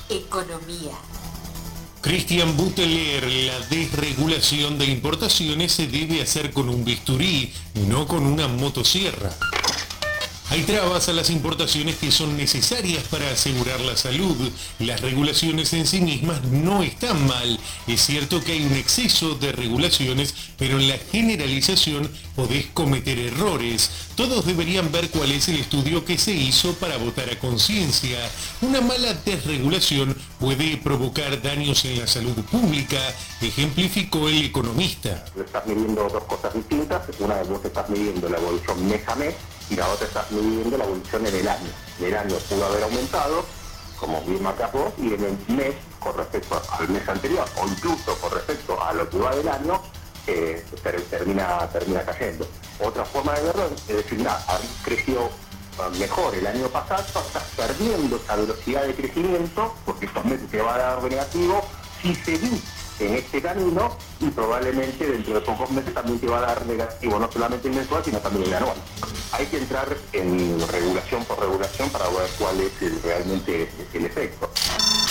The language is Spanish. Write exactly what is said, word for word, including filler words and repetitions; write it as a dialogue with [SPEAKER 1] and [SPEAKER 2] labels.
[SPEAKER 1] Economía.
[SPEAKER 2] Christian Butler, la desregulación de importaciones se debe hacer con un bisturí, no con una motosierra. Hay trabas a las importaciones que son necesarias para asegurar la salud. Las regulaciones en sí mismas no están mal. Es cierto que hay un exceso de regulaciones, pero en la generalización podés cometer errores. Todos deberían ver cuál es el estudio que se hizo para votar a conciencia. Una mala desregulación puede provocar daños en la salud pública, ejemplificó el economista.
[SPEAKER 3] Estás midiendo dos cosas distintas. Una de vos estás midiendo la evolución mes a mes y la otra estás midiendo la evolución en el año. En el año pudo haber aumentado, como bien marcás vos, y en el mes, con respecto al mes anterior, o incluso con respecto a lo que va del año, eh, termina, termina cayendo. Otra forma de verlo es decir, nada, creció mejor el año pasado, estás perdiendo esa velocidad de crecimiento, porque estos meses te va a dar negativo, si seguís en este camino, y probablemente dentro de pocos meses también te va a dar negativo, no solamente el mensual, sino también el anual. Hay que entrar en regulación por regulación para ver cuál es el, realmente el efecto.